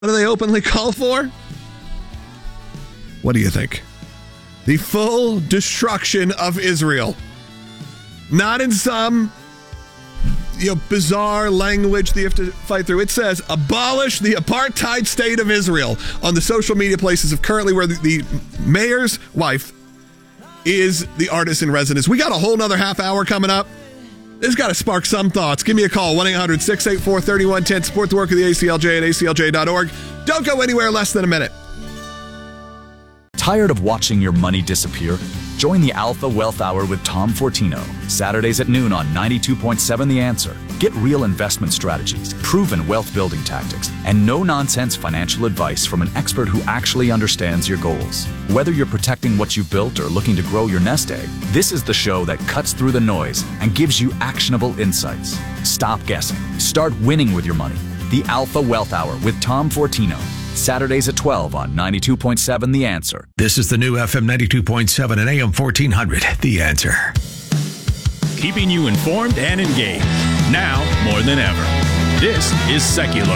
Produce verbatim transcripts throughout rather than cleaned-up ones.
What do they openly call for? What do you think? The full destruction of Israel. Not in some, you know, bizarre language that you have to fight through. It says, abolish the apartheid state of Israel on the social media places of currently where the, the mayor's wife is the artist in residence. We got a whole nother half hour coming up. This has got to spark some thoughts. Give me a call, one eight hundred six eight four three one one zero. Support the work of the A C L J at A C L J dot org. Don't go anywhere less than a minute. Tired of watching your money disappear? Join the Alpha Wealth Hour with Tom Fortino, Saturdays at noon on ninety-two point seven The Answer. Get real investment strategies, proven wealth-building tactics, and no-nonsense financial advice from an expert who actually understands your goals. Whether you're protecting what you've built or looking to grow your nest egg, this is the show that cuts through the noise and gives you actionable insights. Stop guessing. Start winning with your money. The Alpha Wealth Hour with Tom Fortino. Saturdays at twelve on ninety-two point seven The Answer. This is the new F M ninety-two point seven and A M fourteen hundred, The Answer. Keeping you informed and engaged, now more than ever. This is Seculo.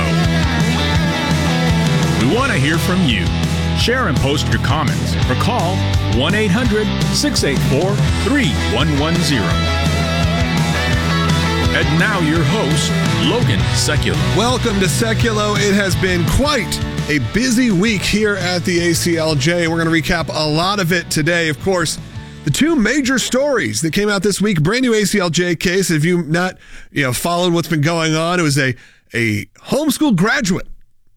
We want to hear from you. Share and post your comments or call one eight hundred six eight four three one one zero. And now your host, Logan Seculo. Welcome to Seculo. It has been quite a busy week here at the A C L J. We're going to recap a lot of it today. Of course, the two major stories that came out this week, brand new A C L J case. If you've not, you know, followed what's been going on, it was a, a homeschool graduate,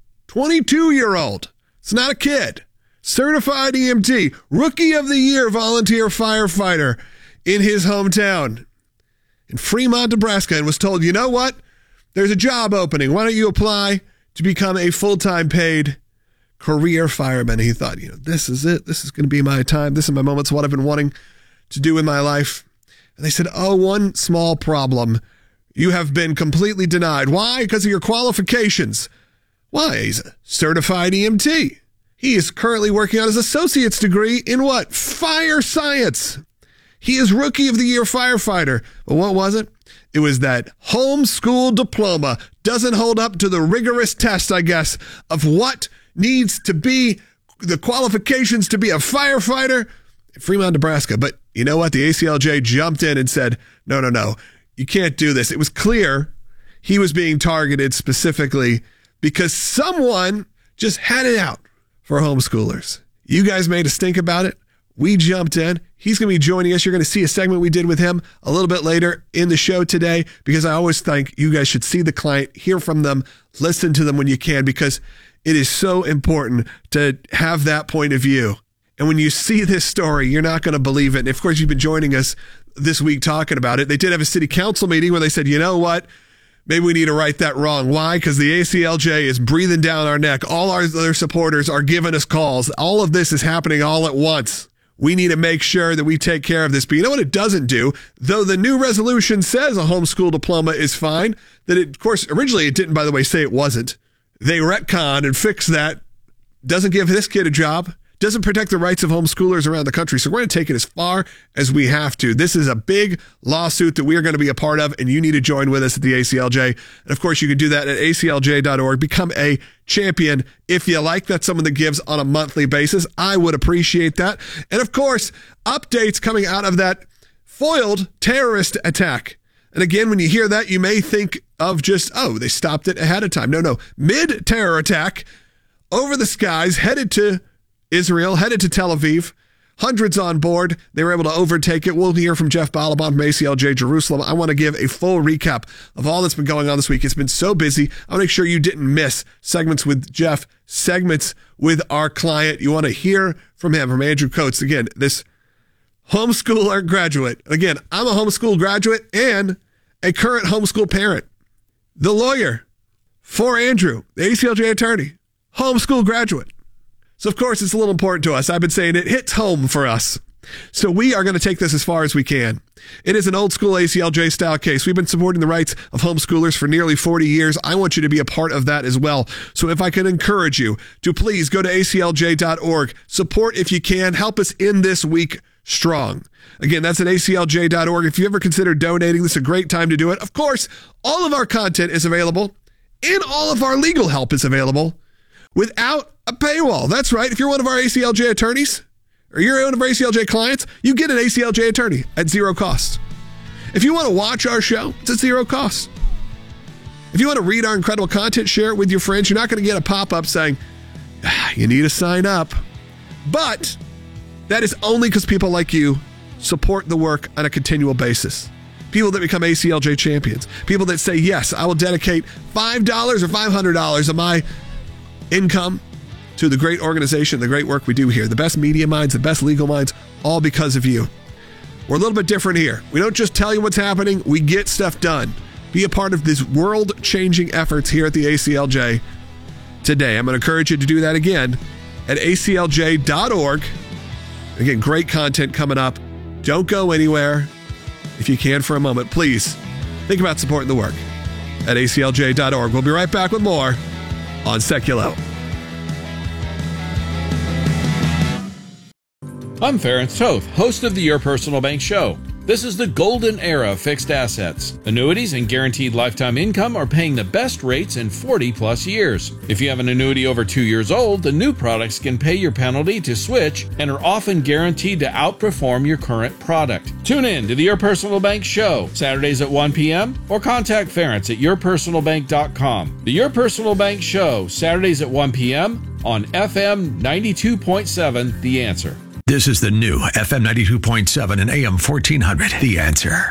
twenty-two-year-old. It's not a kid. Certified E M T, Rookie of the Year volunteer firefighter in his hometown in Fremont, Nebraska, and was told, you know what? There's a job opening. Why don't you apply to become a full-time paid career fireman? And he thought, you know, this is it. This is going to be my time. This is my moment. It's what I've been wanting to do in my life. And they said, oh, one small problem. You have been completely denied. Why? Because of your qualifications. Why? He's a certified E M T. He is currently working on his associate's degree in what? Fire science. He is Rookie of the Year firefighter. But what was it? It was that homeschool diploma doesn't hold up to the rigorous test, I guess, of what needs to be the qualifications to be a firefighter in Fremont, Nebraska. But you know what? The A C L J jumped in and said, no, no, no, you can't do this. It was clear he was being targeted specifically because someone just had it out for homeschoolers. You guys made a stink about it. We jumped in. He's going to be joining us. You're going to see a segment we did with him a little bit later in the show today, because I always think you guys should see the client, hear from them, listen to them when you can, because it is so important to have that point of view. And when you see this story, you're not going to believe it. And of course, you've been joining us this week talking about it. They did have a city council meeting where they said, you know what? Maybe we need to right that wrong. Why? Because the A C L J is breathing down our neck. All our other supporters are giving us calls. All of this is happening all at once. We need to make sure that we take care of this. But you know what it doesn't do? Though the new resolution says a homeschool diploma is fine, that it, of course, originally it didn't, by the way, say it wasn't. They retconned and fixed that. Doesn't give this kid a job. Doesn't protect the rights of homeschoolers around the country. So we're going to take it as far as we have to. This is a big lawsuit that we are going to be a part of, and you need to join with us at the A C L J. And of course, you can do that at A C L J dot org. Become a champion if you like. That's someone that gives on a monthly basis. I would appreciate that. And of course, updates coming out of that foiled terrorist attack. And again, when you hear that, you may think of just, oh, they stopped it ahead of time. No, no. Mid-terror attack over the skies, headed to Israel, headed to Tel Aviv, hundreds on board. They were able to overtake it. We'll hear from Jeff Balaban from A C L J Jerusalem. I want to give a full recap of all that's been going on this week. It's been so busy. I want to make sure you didn't miss segments with Jeff, segments with our client. You want to hear from him, from Andrew Coates. Again, this homeschooler graduate. Again, I'm a homeschool graduate and a current homeschool parent. The lawyer for Andrew, the A C L J attorney, homeschool graduate. So, of course, it's a little important to us. I've been saying it hits home for us. So we are going to take this as far as we can. It is an old school A C L J style case. We've been supporting the rights of homeschoolers for nearly forty years. I want you to be a part of that as well. So if I can encourage you to please go to A C L J dot org. Support if you can. Help us end this week strong. Again, that's at A C L J dot org. If you ever consider donating, this is a great time to do it. Of course, all of our content is available and all of our legal help is available without a paywall. That's right. If you're one of our A C L J attorneys or you're one of our A C L J clients, you get an A C L J attorney at zero cost. If you want to watch our show, it's at zero cost. If you want to read our incredible content, share it with your friends, you're not going to get a pop-up saying, ah, you need to sign up. But that is only because people like you support the work on a continual basis. People that become A C L J champions. People that say, yes, I will dedicate five dollars or five hundred dollars of my income to the great organization, the great work we do here. The best media minds, the best legal minds, all because of you. We're a little bit different here. We don't just tell you what's happening. We get stuff done. Be a part of these world-changing efforts here at the A C L J today. I'm going to encourage you to do that again at A C L J dot org. Again, great content coming up. Don't go anywhere. If you can for a moment, please think about supporting the work at A C L J dot org. We'll be right back with more on Seculo. I'm Ferenc Toth, host of the Your Personal Bank Show. This is the golden era of fixed assets. Annuities and guaranteed lifetime income are paying the best rates in forty plus years. If you have an annuity over two years old, the new products can pay your penalty to switch and are often guaranteed to outperform your current product. Tune in to the Your Personal Bank Show, Saturdays at one p.m. or contact Ferenc at your personal bank dot com. The Your Personal Bank Show, Saturdays at one p.m. on F M ninety-two point seven, The Answer. This is the new F M ninety-two point seven and A M fourteen hundred, The Answer.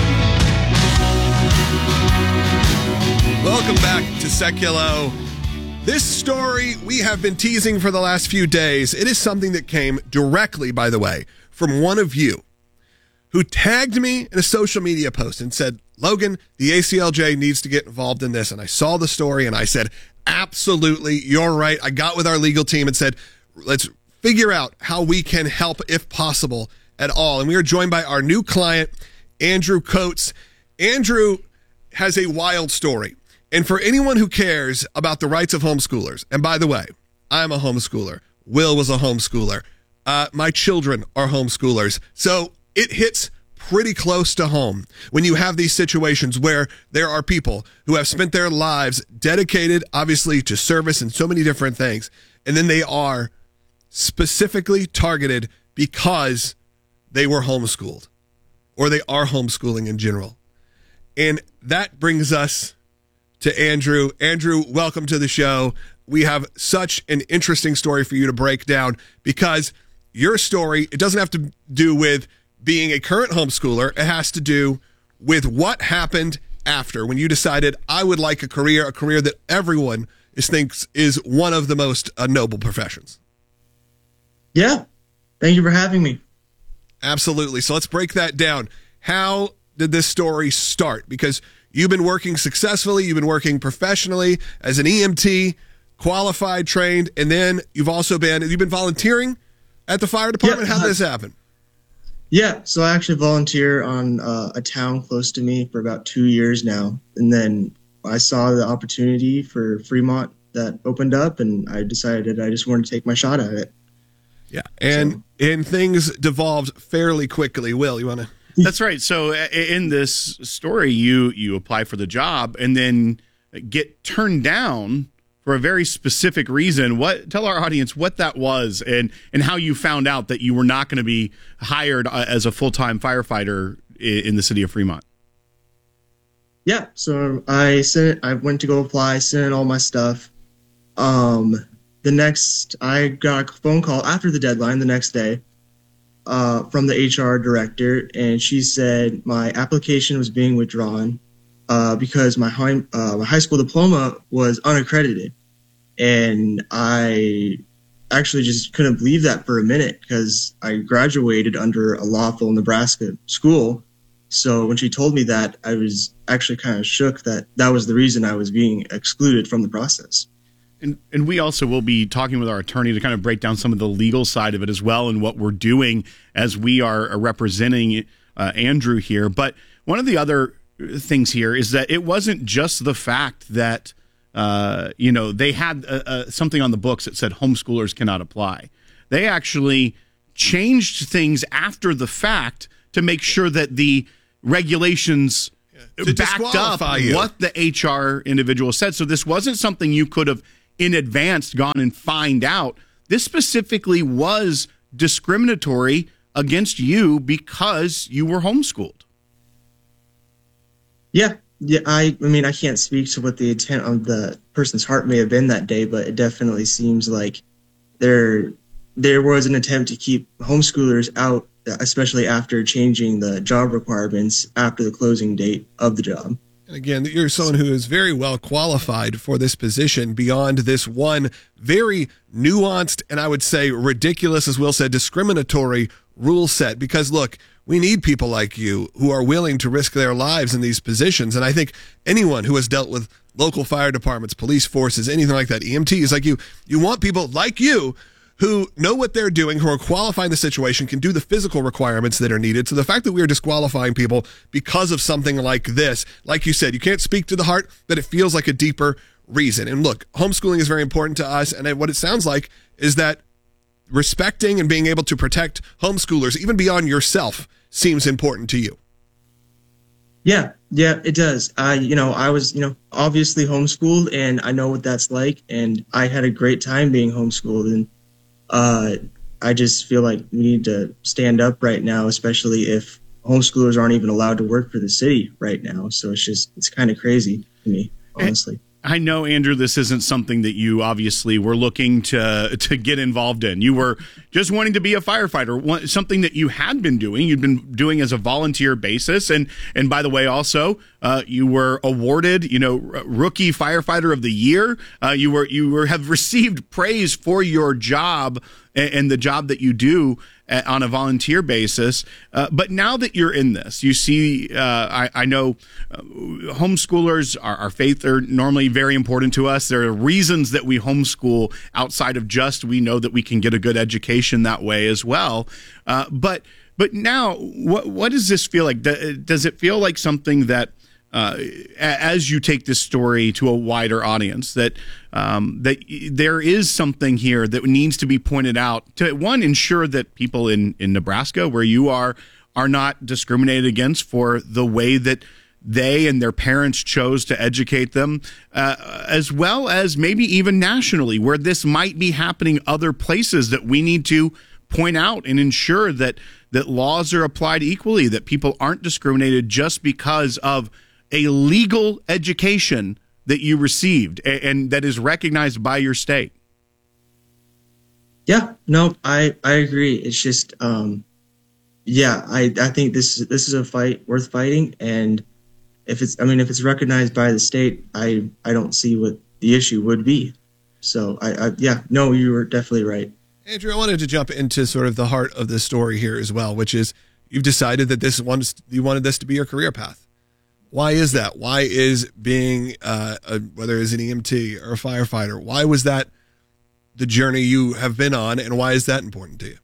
Welcome back to Seculo. This story we have been teasing for the last few days. It is something that came directly, by the way, from one of you who tagged me in a social media post and said, Logan, the A C L J needs to get involved in this. And I saw the story and I said, absolutely, you're right. I got with our legal team and said, let's figure out how we can help if possible at all. And we are joined by our new client, Andrew Coates. Andrew has a wild story. And for anyone who cares about the rights of homeschoolers, and by the way, I'm a homeschooler. Will was a homeschooler. Uh, my children are homeschoolers. So it hits pretty close to home when you have these situations where there are people who have spent their lives dedicated, obviously, to service and so many different things. And then they are specifically targeted because they were homeschooled or they are homeschooling in general. And that brings us to Andrew. Andrew, welcome to the show. We have such an interesting story for you to break down because your story, it doesn't have to do with being a current homeschooler. It has to do with what happened after when you decided I would like a career, a career that everyone is, thinks is one of the most uh, noble professions. Yeah. Thank you for having me. Absolutely. So let's break that down. How did this story start? Because you've been working successfully. You've been working professionally as an E M T, qualified, trained, and then you've also been, you've been volunteering at the fire department. Yeah, How did this happen? Yeah. So I actually volunteer on uh, a town close to me for about two years now. And then I saw the opportunity for Fremont that opened up and I decided I just wanted to take my shot at it. Yeah, and so. and things devolved fairly quickly. Will, you want to? That's right. So in this story, you you apply for the job and then get turned down for a very specific reason. What? Tell our audience what that was and and how you found out that you were not going to be hired as a full-time firefighter in the city of Fremont. Yeah. So I sent. I went to go apply, sent in all my stuff. Um. The next, I got a phone call after the deadline the next day uh, from the H R director, and she said my application was being withdrawn uh, because my high, uh, my high school diploma was unaccredited. And I actually just couldn't believe that for a minute because I graduated under a lawful Nebraska school. So when she told me that, I was actually kind of shook that that was the reason I was being excluded from the process. And, and we also will be talking with our attorney to kind of break down some of the legal side of it as well and what we're doing as we are representing uh, Andrew here. But one of the other things here is that it wasn't just the fact that, uh, you know, they had uh, uh, something on the books that said homeschoolers cannot apply. They actually changed things after the fact to make sure that the regulations to backed up you. what the H R individual said. So this wasn't something you could have in advance gone and find out this specifically was discriminatory against you because you were homeschooled. Yeah. Yeah. I, I mean, I can't speak to what the intent of the person's heart may have been that day, but it definitely seems like there, there was an attempt to keep homeschoolers out, especially after changing the job requirements after the closing date of the job. And again, you're someone who is very well qualified for this position beyond this one very nuanced and I would say ridiculous, as Will said, discriminatory rule set. Because look, we need people like you who are willing to risk their lives in these positions. And I think anyone who has dealt with local fire departments, police forces, anything like that, E M Ts, like you, you want people like you who know what they're doing, who are qualifying the situation, can do the physical requirements that are needed. So the fact that we are disqualifying people because of something like this, like you said, you can't speak to the heart, but it feels like a deeper reason. And look, homeschooling is very important to us. And what it sounds like is that respecting and being able to protect homeschoolers, even beyond yourself, seems important to you. Yeah, yeah, it does. I, you know, I was, you know, obviously homeschooled, and I know what that's like. And I had a great time being homeschooled. And Uh, I just feel like we need to stand up right now, especially if homeschoolers aren't even allowed to work for the city right now. So it's just, it's kind of crazy to me, honestly. I know, Andrew, this isn't something that you obviously were looking to to get involved in. You were just wanting to be a firefighter, something that you had been doing. You'd been doing as a volunteer basis. And and by the way, also, uh, you were awarded, you know, Rookie Firefighter of the Year. Uh, you were you were have received praise for your job and, and the job that you do on a volunteer basis. Uh, but now that you're in this, you see, uh, I, I know uh, homeschoolers, our, our faith are normally very important to us. There are reasons that we homeschool outside of just we know that we can get a good education that way as well. Uh, but but now, what what does this feel like? Does it feel like something that Uh, as you take this story to a wider audience, that um, that there is something here that needs to be pointed out to, one, ensure that people in, in Nebraska, where you are, are not discriminated against for the way that they and their parents chose to educate them, uh, as well as maybe even nationally, where this might be happening other places, that we need to point out and ensure that that laws are applied equally, that people aren't discriminated just because of a legal education that you received and that is recognized by your state. Yeah, no, I, I agree. It's just, um, yeah, I, I think this is, this is a fight worth fighting. And if it's, I mean, if it's recognized by the state, I, I don't see what the issue would be. So I, I yeah, no, you were definitely right. Andrew, I wanted to jump into sort of the heart of the story here as well, which is you've decided that this one, you wanted this to be your career path. Why is that? Why is being, uh, a, whether it's an E M T or a firefighter, why was that the journey you have been on, and why is that important to you?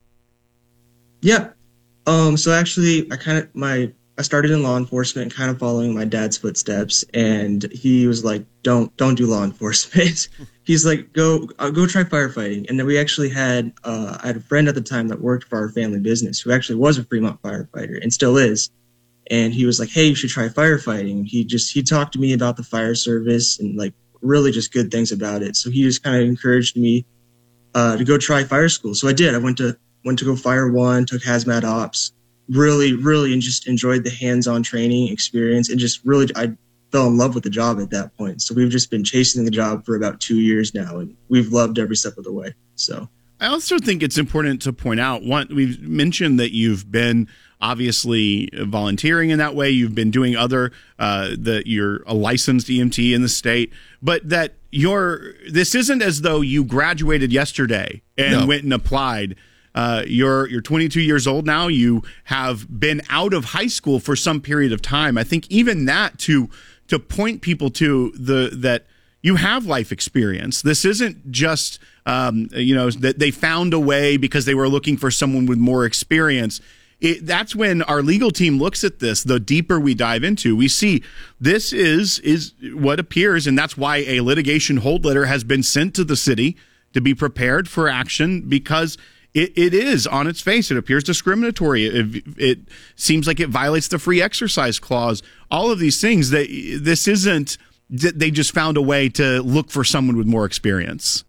Yeah. Um, so actually, I kind of, my, I started in law enforcement, kind of following my dad's footsteps, and he was like, don't, don't do law enforcement. He's like, go, uh, go try firefighting. And then we actually had, uh, I had a friend at the time that worked for our family business who actually was a Fremont firefighter and still is. And he was like, hey, you should try firefighting. He just, he talked to me about the fire service and like really just good things about it. So he just kind of encouraged me uh, to go try fire school. So I did. I went to, went to go fire one, took hazmat ops, really, really and just enjoyed the hands-on training experience. And just really, I fell in love with the job at that point. So we've just been chasing the job for about two years now, and we've loved every step of the way. So I also think it's important to point out, one, we've mentioned that you've been obviously volunteering in that way. You've been doing other, uh, that you're a licensed E M T in the state, but that you're, this isn't as though you graduated yesterday and No. went and applied. Uh, you're, you're twenty-two years old now. You have been out of high school for some period of time. I think even that to, to point people to the, that you have life experience. This isn't just, um, you know, that they found a way because they were looking for someone with more experience. It, that's when our legal team looks at this. The deeper we dive into, we see this is is what appears, and that's why a litigation hold letter has been sent to the city to be prepared for action, because it, it is on its face. It appears discriminatory. It, it seems like it violates the free exercise clause. All of these things. That this isn't they just found a way to look for someone with more experience?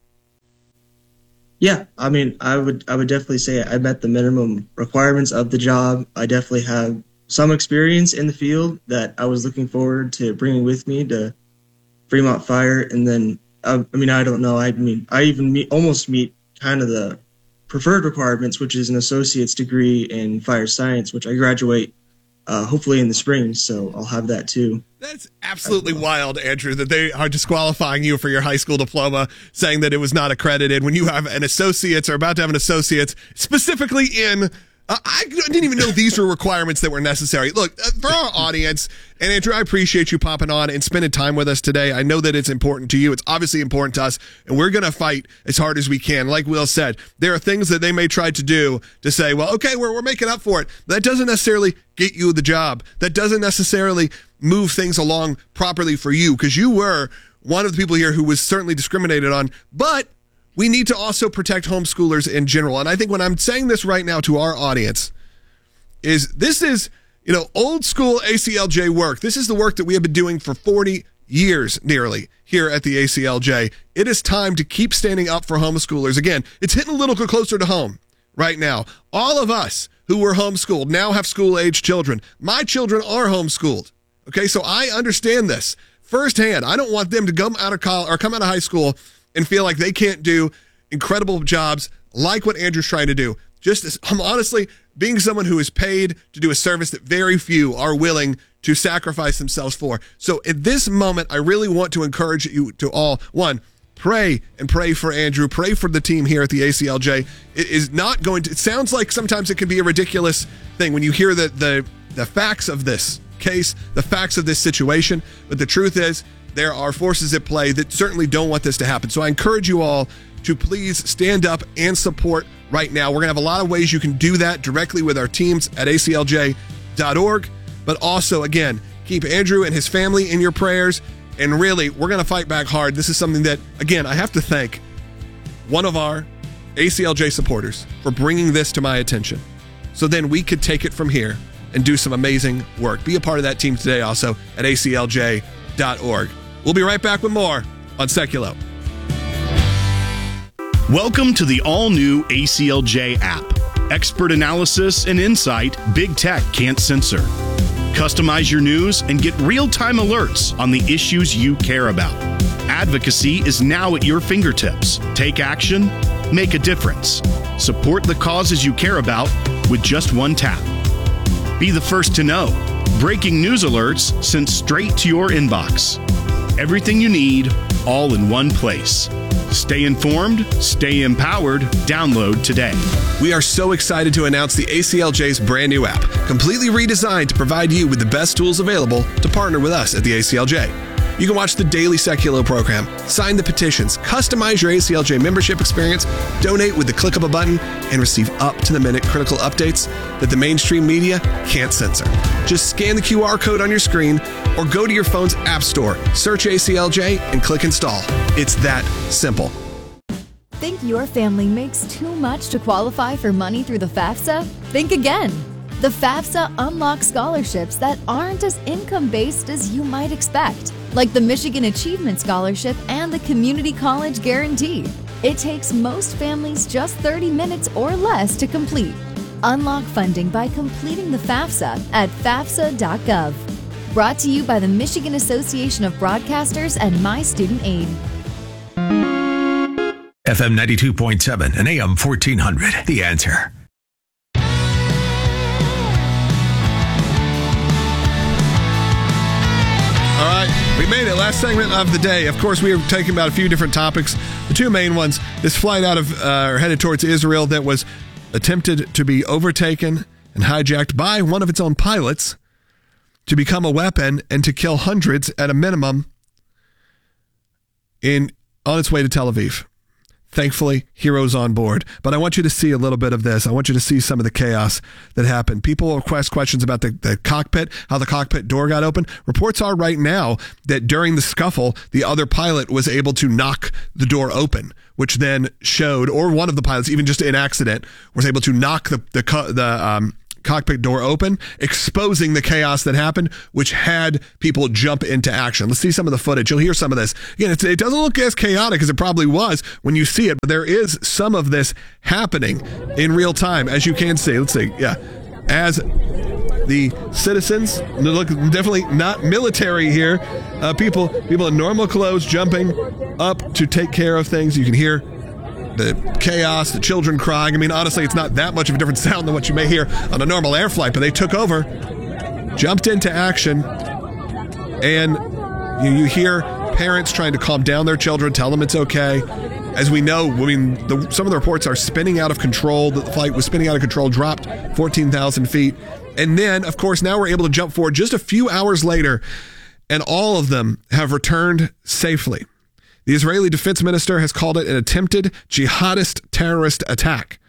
Yeah, I mean, I would I would definitely say I met the minimum requirements of the job. I definitely have some experience in the field that I was looking forward to bringing with me to Fremont Fire. And then, I, I mean, I don't know. I mean, I even meet, almost meet kind of the preferred requirements, which is an associate's degree in fire science, which I graduate uh, hopefully in the spring. So I'll have that too. That's absolutely wild, Andrew, that they are disqualifying you for your high school diploma, saying that it was not accredited when you have an associate's or about to have an associate's specifically in Uh, I didn't even know these were requirements that were necessary. Look, uh, for our audience, and Andrew, I appreciate you popping on and spending time with us today. I know that it's important to you. It's obviously important to us, and we're going to fight as hard as we can. Like Will said, there are things that they may try to do to say, well, okay, we're, we're making up for it. That doesn't necessarily get you the job. That doesn't necessarily move things along properly for you, because you were one of the people here who was certainly discriminated on, but we need to also protect homeschoolers in general. And I think when I'm saying this right now to our audience is this is, you know, old school A C L J work. This is the work that we have been doing for forty years nearly here at the A C L J. It is time to keep standing up for homeschoolers. Again, it's hitting a little closer to home right now. All of us who were homeschooled now have school-age children. My children are homeschooled. Okay, so I understand this firsthand. I don't want them to come out of college or come out of high school and feel like they can't do incredible jobs like what Andrew's trying to do. Just as, I'm honestly, being someone who is paid to do a service that very few are willing to sacrifice themselves for. So at this moment, I really want to encourage you to all, one, pray and pray for Andrew, pray for the team here at the A C L J. It is not going to, it sounds like sometimes it can be a ridiculous thing when you hear the, the, the facts of this case, the facts of this situation, but the truth is, there are forces at play that certainly don't want this to happen. So I encourage you all to please stand up and support right now. We're going to have a lot of ways you can do that directly with our teams at A C L J dot org. But also, again, keep Andrew and his family in your prayers. And really, we're going to fight back hard. This is something that, again, I have to thank one of our A C L J supporters for bringing this to my attention. So then we could take it from here and do some amazing work. Be a part of that team today also at A C L J dot org. We'll be right back with more on Seculo. Welcome to the all-new A C L J app. Expert analysis and insight big tech can't censor. Customize your news and get real-time alerts on the issues you care about. Advocacy is now at your fingertips. Take action, make a difference. Support the causes you care about with just one tap. Be the first to know. Breaking news alerts sent straight to your inbox. Everything you need, all in one place. Stay informed, stay empowered. Download today. We are so excited to announce the A C L J's brand new app, completely redesigned to provide you with the best tools available to partner with us at the A C L J. You can watch the daily Seculo program, sign the petitions, customize your A C L J membership experience, donate with the click of a button, and receive up-to-the-minute critical updates that the mainstream media can't censor. Just scan the Q R code on your screen or go to your phone's app store, search A C L J, and click install. It's that simple. Think your family makes too much to qualify for money through the FAFSA? Think again. The FAFSA unlocks scholarships that aren't as income-based as you might expect, like the Michigan Achievement Scholarship and the Community College Guarantee. It takes most families just thirty minutes or less to complete. Unlock funding by completing the FAFSA at fafsa dot gov. Brought to you by the Michigan Association of Broadcasters and My Student Aid. F M ninety-two point seven and A M fourteen hundred. The Answer. All right, we made it. Last segment of the day. Of course, we are talking about a few different topics. The two main ones, this flight out of, uh, or headed towards Israel that was attempted to be overtaken and hijacked by one of its own pilots to become a weapon and to kill hundreds at a minimum in on its way to Tel Aviv. Thankfully, heroes on board. But I want you to see a little bit of this. I want you to see some of the chaos that happened. People request questions about the, the cockpit, how the cockpit door got open. Reports are right now that during the scuffle, the other pilot was able to knock the door open, which then showed, or one of the pilots, even just in accident, was able to knock the the, the um, cockpit door open, exposing the chaos that happened, which had people jump into action. Let's see some of the footage. You'll hear some of this. Again, it's, it doesn't look as chaotic as it probably was when you see it, but there is some of this happening in real time, as you can see. Let's see. Yeah. As the citizens, look, definitely not military here, uh, people, people in normal clothes jumping up to take care of things. You can hear the chaos, the children crying. I mean, honestly, it's not that much of a different sound than what you may hear on a normal air flight, but they took over, jumped into action, and you, you hear parents trying to calm down their children, tell them it's okay. As we know, I mean, the, some of the reports are spinning out of control. The flight was spinning out of control, dropped fourteen thousand feet. And then, of course, now we're able to jump forward just a few hours later, and all of them have returned safely. The Israeli defense minister has called it an attempted jihadist terrorist attack.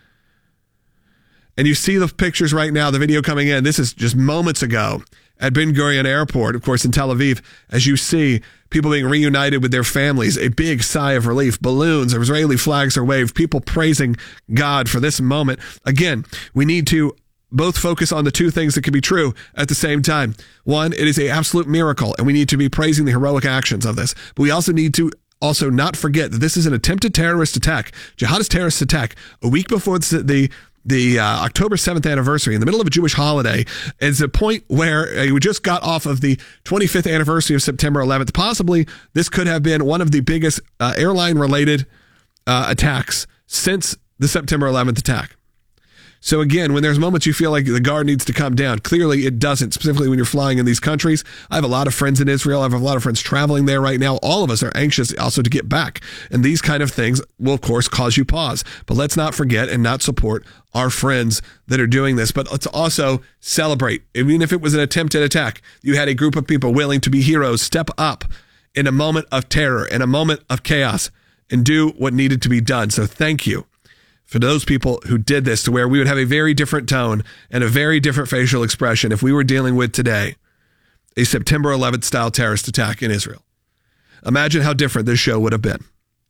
And you see the pictures right now, the video coming in. This is just moments ago at Ben Gurion Airport, of course, in Tel Aviv. As you see people being reunited with their families, a big sigh of relief, balloons, Israeli flags are waved, people praising God for this moment. Again, we need to both focus on the two things that can be true at the same time. One, it is an absolute miracle, and we need to be praising the heroic actions of this. But we also need to also not forget that this is an attempted terrorist attack, jihadist terrorist attack, a week before the the, the uh, October seventh anniversary, in the middle of a Jewish holiday. It's a point where uh, we just got off of the twenty-fifth anniversary of September eleventh. Possibly this could have been one of the biggest uh, airline-related uh, attacks since the September eleventh attack. So again, when there's moments you feel like the guard needs to come down, clearly it doesn't, specifically when you're flying in these countries. I have a lot of friends in Israel. I have a lot of friends traveling there right now. All of us are anxious also to get back. And these kind of things will, of course, cause you pause. But let's not forget and not support our friends that are doing this. But let's also celebrate. Even if it was an attempted attack, you had a group of people willing to be heroes, step up in a moment of terror, in a moment of chaos, and do what needed to be done. So thank you for those people who did this, to where we would have a very different tone and a very different facial expression if we were dealing with today a September eleventh style terrorist attack in Israel. Imagine how different this show would have been.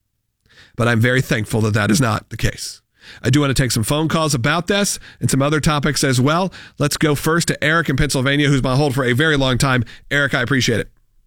But I'm very thankful that that is not the case. I do want to take some phone calls about this and some other topics as well. Let's go first to Eric in Pennsylvania, who's been on hold for a very long time. Eric, I appreciate it.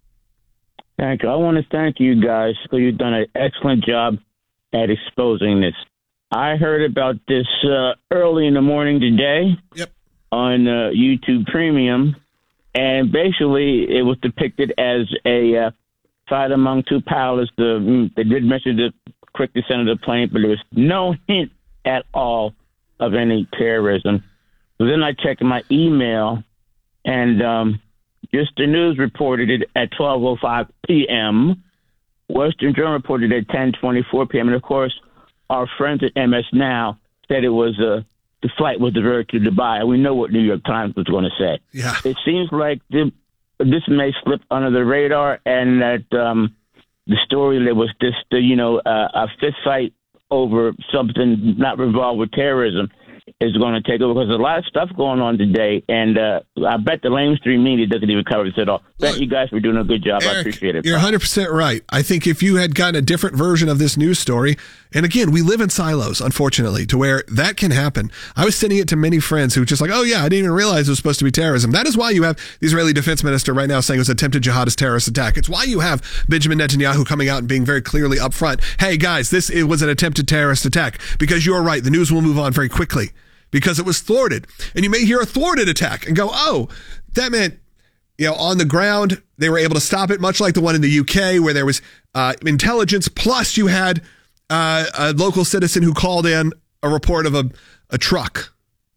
Thank you. I want to thank you guys because you've done an excellent job at exposing this. I heard about this uh, early in the morning today yep. on uh, YouTube Premium, and basically it was depicted as a uh, fight among two pilots. The, they did mention the quick descent of the plane, but there was no hint at all of any terrorism. So then I checked my email, and um, just the news reported it at twelve oh five p.m. Western Journal reported it at ten twenty-four p.m. And, of course, our friends at M S Now said it was uh, the flight was diverted to Dubai. We know what New York Times was going to say. Yeah. It seems like the, this may slip under the radar, and that um, the story that was just, uh, you know, uh, a fist fight over something not involved with terrorism is going to take over, because there's a lot of stuff going on today, and uh, I bet the mainstream media doesn't even cover this at all. Thank you guys for doing a good job. Eric, I appreciate it. You're one hundred percent right. I think if you had gotten a different version of this news story, and again, we live in silos, unfortunately, to where that can happen. I was sending it to many friends who were just like, oh yeah, I didn't even realize it was supposed to be terrorism. That is why you have the Israeli defense minister right now saying it was an attempted jihadist terrorist attack. It's why you have Benjamin Netanyahu coming out and being very clearly upfront. Hey guys, this it was an attempted terrorist attack, because you're right. The news will move on very quickly, because it was thwarted. And you may hear a thwarted attack and go, oh, that meant, you know, on the ground, they were able to stop it, much like the one in the U K where there was uh, intelligence, plus you had uh, a local citizen who called in a report of a, a truck,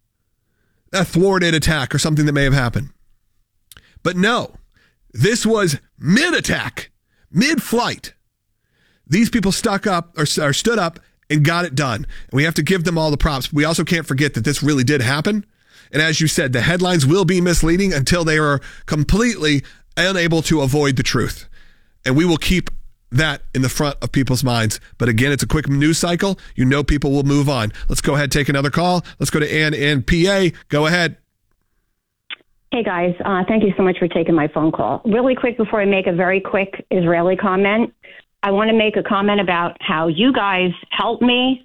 a thwarted attack or something that may have happened. But no, this was mid-attack, mid-flight. These people stuck up or, or stood up and got it done. And we have to give them all the props. We also can't forget that this really did happen. And as you said, the headlines will be misleading until they are completely unable to avoid the truth. And we will keep that in the front of people's minds. But again, it's a quick news cycle. You know people will move on. Let's go ahead and take another call. Let's go to Ann in P A. Go ahead. Hey, guys. Uh, thank you so much for taking my phone call. Really quick, before I make a very quick Israeli comment, I want to make a comment about how you guys helped me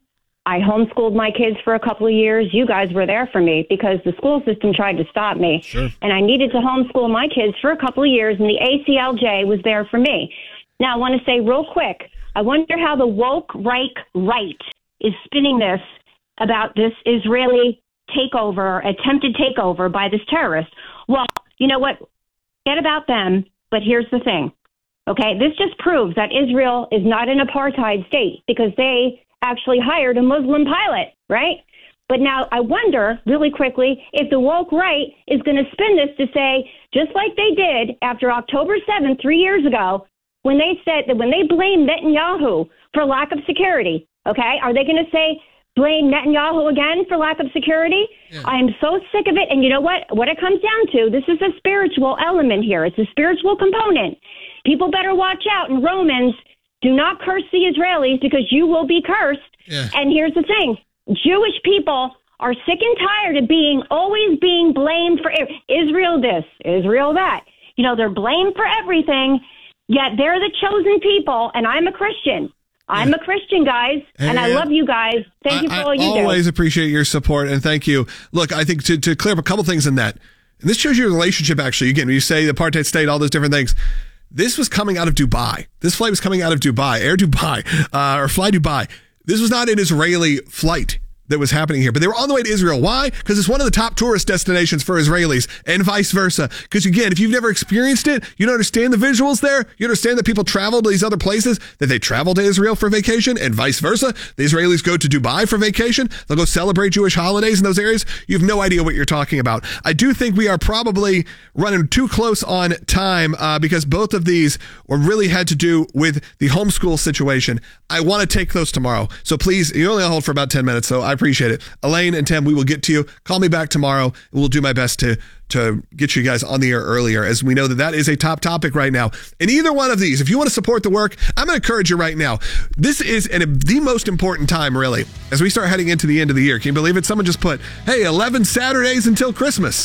I homeschooled my kids for a couple of years. You guys were there for me because the school system tried to stop me. Sure. And I needed to homeschool my kids for a couple of years, and the A C L J was there for me. Now, I want to say real quick, I wonder how the woke right right is spinning this about this Israeli takeover, attempted takeover by this terrorist. Well, you know what? Forget about them, but here's the thing. Okay, this just proves that Israel is not an apartheid state because they actually hired a Muslim pilot, right? But now I wonder, really quickly, if the woke right is going to spin this to say, just like they did after October seventh, three years ago, when they said that when they blamed Netanyahu for lack of security, okay, are they going to say, blame Netanyahu again for lack of security? Yeah. I am so sick of it. And you know what? What it comes down to, this is a spiritual element here. It's a spiritual component. People better watch out. In Romans, do not curse the Israelis because you will be cursed. Yeah. And here's the thing. Jewish people are sick and tired of being always being blamed for Israel this, Israel that. You know, they're blamed for everything, yet they're the chosen people, and I'm a Christian. I'm yeah. a Christian, guys, hey, and I love you guys. Thank I, you for I all you always do. always appreciate your support, and thank you. Look, I think to, to clear up a couple things in that, and this shows your relationship, actually. Again, when you say the apartheid state, all those different things, this was coming out of Dubai. This flight was coming out of Dubai, Air Dubai, uh, or Fly Dubai. This was not an Israeli flight that was happening here, but they were on the way to Israel. Why? Because it's one of the top tourist destinations for Israelis and vice versa. Because again, if you've never experienced it, you don't understand the visuals there. You understand that people travel to these other places, that they travel to Israel for vacation and vice versa. The Israelis go to Dubai for vacation. They'll go celebrate Jewish holidays in those areas. You have no idea what you're talking about. I do think we are probably running too close on time uh, because both of these were really had to do with the homeschool situation. I want to take those tomorrow. So please, you only hold for about ten minutes, so I appreciate it. Elaine and Tim, we will get to you. Call me back tomorrow, and we'll do my best to to get you guys on the air earlier, as we know that that is a top topic right now. And either one of these, if you want to support the work, I'm going to encourage you right now. This is an, the most important time, really, as we start heading into the end of the year. Can you believe it? Someone just put, hey, eleven Saturdays until Christmas.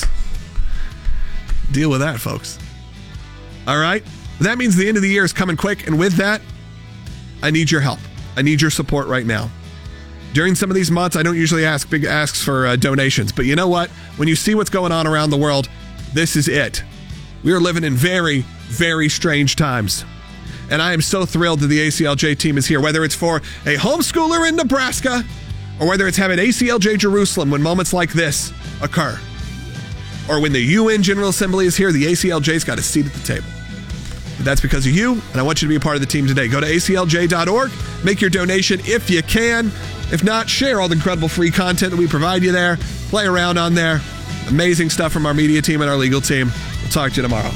Deal with that, folks. All right? That means the end of the year is coming quick, and with that, I need your help. I need your support right now. During some of these months, I don't usually ask big asks for uh, donations, but you know what? When you see what's going on around the world, this is it. We are living in very, very strange times. And I am so thrilled that the A C L J team is here, whether it's for a homeschooler in Nebraska or whether it's having A C L J Jerusalem when moments like this occur. Or when the U N General Assembly is here, the A C L J's got a seat at the table. But that's because of you, and I want you to be a part of the team today. Go to A C L J dot org, make your donation if you can. If not, share all the incredible free content that we provide you there. Play around on there. Amazing stuff from our media team and our legal team. We'll talk to you tomorrow.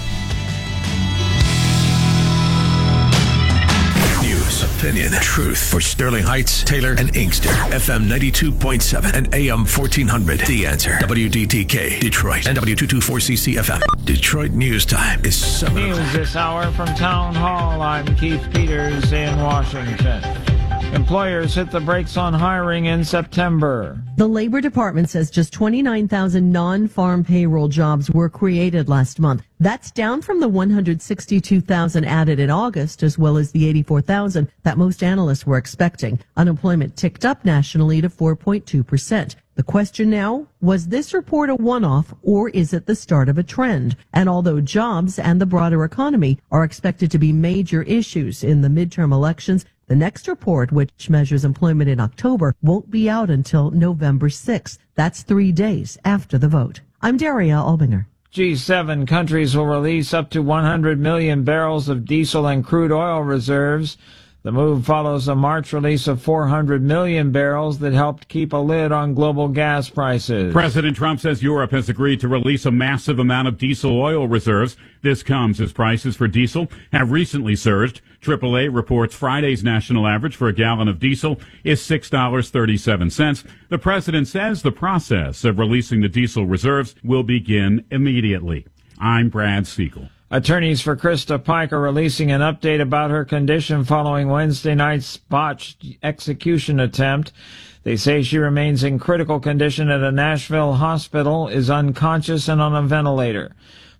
News, opinion, truth for Sterling Heights, Taylor, and Inkster. F M ninety-two point seven and A M fourteen hundred. The Answer. W D T K, Detroit, and W two twenty-four C C F M. Detroit News Time is seven. News this hour from Town Hall. I'm Keith Peters in Washington. Employers hit the brakes on hiring in September. The Labor Department says just twenty-nine thousand non-farm payroll jobs were created last month. That's down from the one hundred sixty-two thousand added in August, as well as the eighty-four thousand that most analysts were expecting. Unemployment ticked up nationally to four point two percent. The question now, was this report a one-off or is it the start of a trend? And although jobs and the broader economy are expected to be major issues in the midterm elections, the next report, which measures employment in October, won't be out until November sixth. That's three days after the vote. I'm Daria Albinger. G seven countries will release up to one hundred million barrels of diesel and crude oil reserves. The move follows a March release of four hundred million barrels that helped keep a lid on global gas prices. President Trump says Europe has agreed to release a massive amount of diesel oil reserves. This comes as prices for diesel have recently surged. triple A reports Friday's national average for a gallon of diesel is six dollars and thirty-seven cents. The president says the process of releasing the diesel reserves will begin immediately. I'm Brad Siegel. Attorneys for Krista Pike are releasing an update about her condition following Wednesday night's botched execution attempt. They say she remains in critical condition at a Nashville hospital, is unconscious and on a ventilator.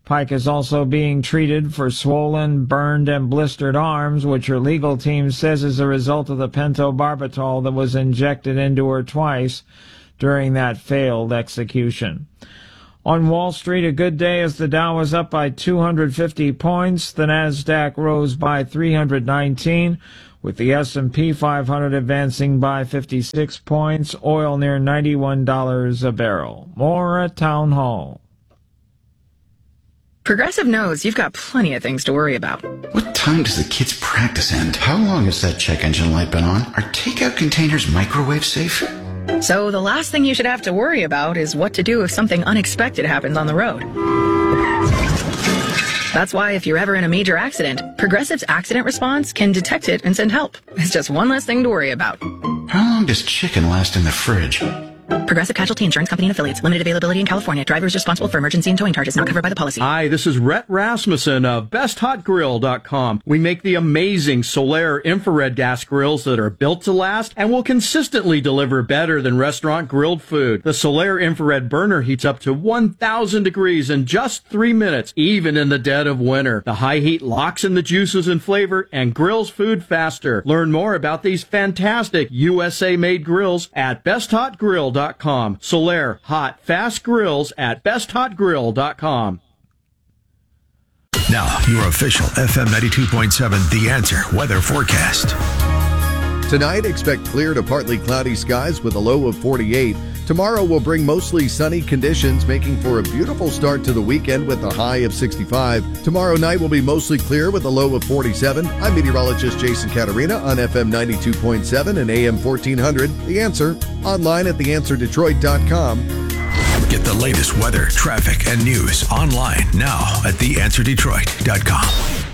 Pike is also being treated for swollen, burned, and blistered arms, which her legal team says is a result of the pentobarbital that was injected into her twice during that failed execution. On Wall Street, a good day as the Dow was up by two hundred fifty points. The Nasdaq rose by three hundred nineteen, with the S and P five hundred advancing by fifty-six points. Oil near ninety-one dollars a barrel. More at Town Hall. Progressive knows you've got plenty of things to worry about. What time does the kids' practice end? How long has that check engine light been on? Are takeout containers microwave safe? So the last thing you should have to worry about is what to do if something unexpected happens on the road. That's why if you're ever in a major accident, Progressive's accident response can detect it and send help. It's just one less thing to worry about. How long does chicken last in the fridge? Progressive Casualty Insurance Company and Affiliates. Limited availability in California. Drivers responsible for emergency and towing charges not covered by the policy. Hi, this is Rhett Rasmussen of best hot grill dot com. We make the amazing Solaire infrared gas grills that are built to last and will consistently deliver better than restaurant grilled food. The Solaire infrared burner heats up to one thousand degrees in just three minutes, even in the dead of winter. The high heat locks in the juices and flavor and grills food faster. Learn more about these fantastic U S A-made grills at best hot grill dot com. Solaire hot fast grills at best hot grill dot com. Now, your official F M ninety-two point seven The Answer weather forecast. Tonight, expect clear to partly cloudy skies with a low of forty-eight. Tomorrow will bring mostly sunny conditions, making for a beautiful start to the weekend with a high of sixty-five. Tomorrow night will be mostly clear with a low of forty-seven. I'm meteorologist Jason Caterina on F M ninety-two point seven and A M fourteen hundred. The Answer, online at the answer detroit dot com. Get the latest weather, traffic, and news online now at the answer detroit dot com.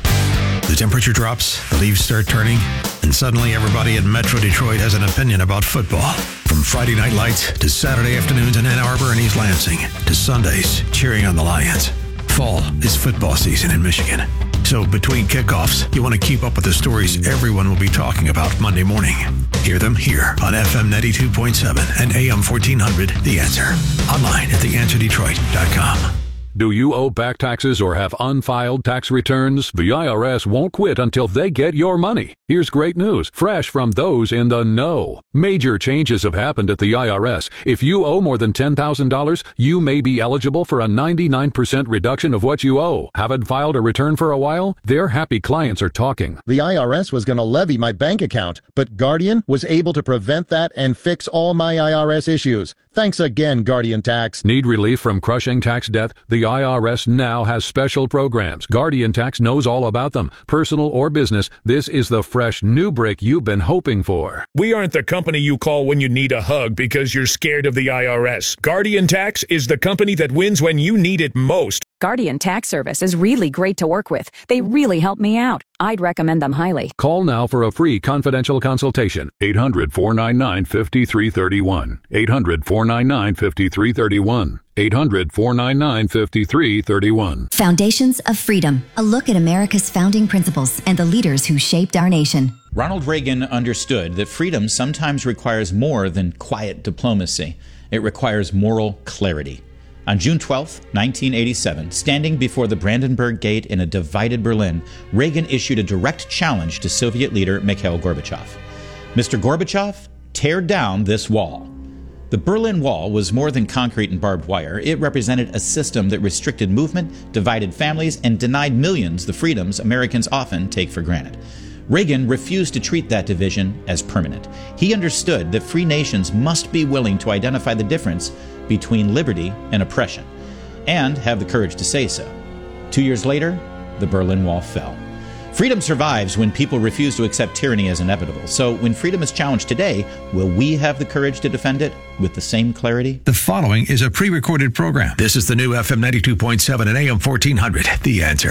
The temperature drops, the leaves start turning, and suddenly everybody in Metro Detroit has an opinion about football. From Friday night lights to Saturday afternoons in Ann Arbor and East Lansing to Sundays cheering on the Lions. Fall is football season in Michigan. So between kickoffs, you want to keep up with the stories everyone will be talking about Monday morning. Hear them here on F M ninety-two point seven and A M fourteen hundred The Answer. Online at the answer detroit dot com. Do you owe back taxes or have unfiled tax returns? The I R S won't quit until they get your money. Here's great news, fresh from those in the know. Major changes have happened at the I R S. If you owe more than ten thousand dollars, you may be eligible for a ninety-nine percent reduction of what you owe. Haven't filed a return for a while? Their happy clients are talking. The I R S was going to levy my bank account, but Guardian was able to prevent that and fix all my I R S issues. Thanks again, Guardian Tax. Need relief from crushing tax debt? The I R S now has special programs. Guardian Tax knows all about them. Personal or business, this is the fresh new break you've been hoping for. We aren't the company you call when you need a hug because you're scared of the I R S. Guardian Tax is the company that wins when you need it most. Guardian Tax Service is really great to work with. They really help me out. I'd recommend them highly. Call now for a free confidential consultation. eight hundred, four nine nine, five three three one. eight hundred, four nine nine, five three three one. eight hundred, four nine nine, five three three one. Foundations of Freedom. A look at America's founding principles and the leaders who shaped our nation. Ronald Reagan understood that freedom sometimes requires more than quiet diplomacy. It requires moral clarity. On June twelfth, nineteen eighty-seven, standing before the Brandenburg Gate in a divided Berlin, Reagan issued a direct challenge to Soviet leader Mikhail Gorbachev. Mister Gorbachev, tear down this wall. The Berlin Wall was more than concrete and barbed wire. It represented a system that restricted movement, divided families, and denied millions the freedoms Americans often take for granted. Reagan refused to treat that division as permanent. He understood that free nations must be willing to identify the difference between liberty and oppression, and have the courage to say so. Two years later, the Berlin Wall fell. Freedom survives when people refuse to accept tyranny as inevitable. So when freedom is challenged today, will we have the courage to defend it with the same clarity? The following is a pre-recorded program. This is the new F M ninety-two point seven and A M fourteen hundred The Answer.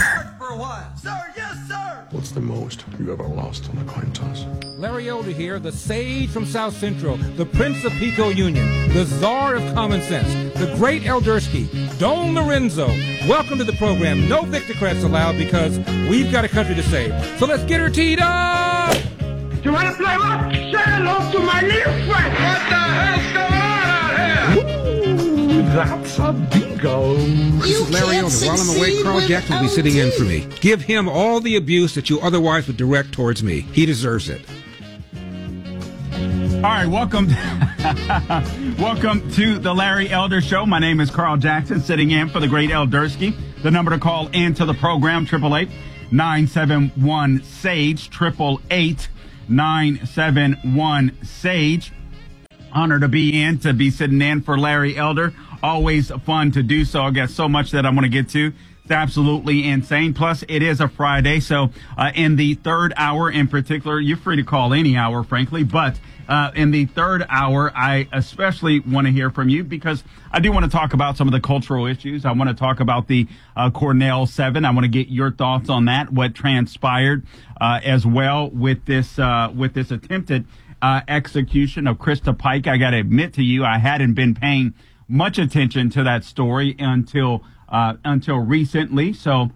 What's the most you ever lost on a coin toss? Larry Elder here, the sage from South Central, the Prince of Pico Union, the Czar of Common Sense, the great Eldersky, Don Lorenzo. Welcome to the program. No Victocrats allowed because we've got a country to save. So let's get her teed up! You want to play what? Say hello to my little friend! What the hell's going on out here? We've That's a bingo. This is Larry Elder. While I'm away, Carl Jackson will be sitting in for me. Give him all the abuse that you otherwise would direct towards me. He deserves it. All right, welcome. Welcome to the Larry Elder Show. My name is Carl Jackson, sitting in for the great Eldersky. The number to call into the program, eight eight eight, nine seven one, S A G E, eight eight eight, nine seven one, S A G E. Honor to be in, to be sitting in for Larry Elder. Always fun to do so. I got so much that I want to get to. It's absolutely insane. Plus, it is a Friday. So uh, in the third hour in particular, you're free to call any hour, frankly. But uh, in the third hour, I especially want to hear from you because I do want to talk about some of the cultural issues. I want to talk about the uh, Cornell seven. I want to get your thoughts on that, what transpired uh, as well with this uh, with this attempted uh, execution of Krista Pike. I got to admit to you, I hadn't been paying much attention to that story until uh, until recently. So,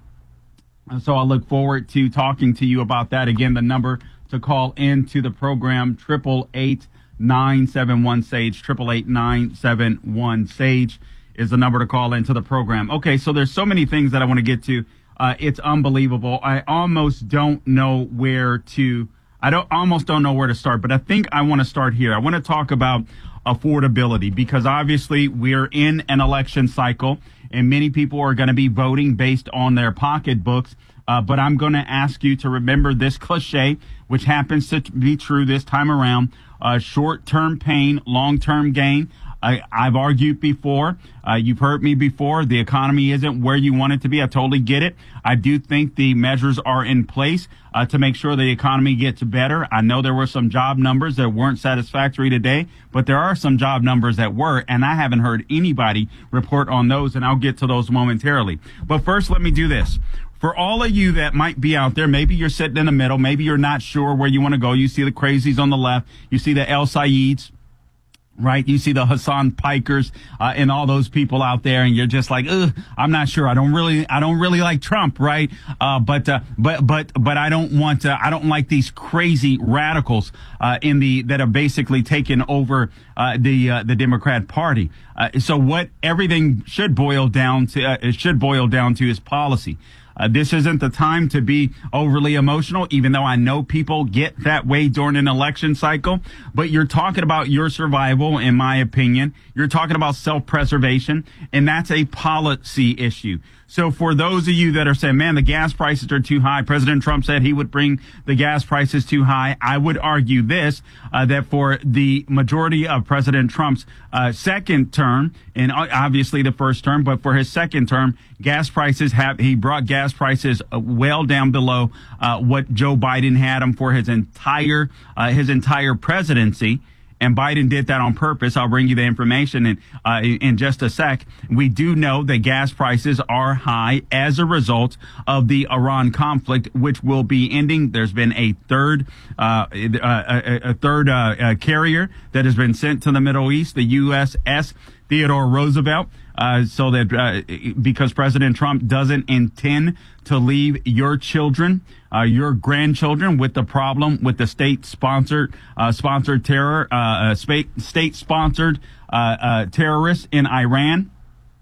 so I look forward to talking to you about that. Again, the number to call into the program, eight eight eight, nine seven one, S A G E, eight eight eight, nine seven one, S A G E is the number to call into the program. Okay, so there's so many things that I want to get to. Uh, it's unbelievable. I almost don't know where to, I don't almost don't know where to start, but I think I want to start here. I want to talk about affordability because obviously we're in an election cycle and many people are going to be voting based on their pocketbooks. Uh, but I'm going to ask you to remember this cliche, which happens to be true this time around. Uh, short-term pain, long-term gain. I, I've argued before. Uh, you've heard me before. The economy isn't where you want it to be. I totally get it. I do think the measures are in place uh, to make sure the economy gets better. I know there were some job numbers that weren't satisfactory today, but there are some job numbers that were, and I haven't heard anybody report on those, and I'll get to those momentarily. But first, let me do this. For all of you that might be out there, maybe you're sitting in the middle, maybe you're not sure where you want to go. You see the crazies on the left, you see the El Sayeds, right? You see the Hassan Pikers uh, and all those people out there, and you're just like, ugh, I'm not sure. I don't really, I don't really like Trump, right? Uh, but, uh, but, but, but I don't want to, I don't like these crazy radicals uh, in the that are basically taken over uh, the uh, the Democrat Party. Uh, so what everything should boil down to, uh, it should boil down to is policy. Uh, this isn't the time to be overly emotional, even though I know people get that way during an election cycle. But you're talking about your survival, in my opinion. You're talking about self-preservation, and that's a policy issue. So for those of you that are saying, man, the gas prices are too high, President Trump said he would bring the gas prices too high, I would argue this, uh, that for the majority of President Trump's uh, second term, and obviously the first term, but for his second term, gas prices have, he brought gas prices well down below uh, what Joe Biden had them for his entire, uh, his entire presidency. And Biden did that on purpose. I'll bring you the information in, uh, in just a sec. We do know that gas prices are high as a result of the Iran conflict, which will be ending. There's been a third, uh, a, a third, uh, uh, carrier that has been sent to the Middle East, the U S S Theodore Roosevelt. Uh, so that uh, because President Trump doesn't intend to leave your children, uh, your grandchildren with the problem with the state sponsored, uh, sponsored terror, uh, state sponsored uh, uh, terrorists in Iran.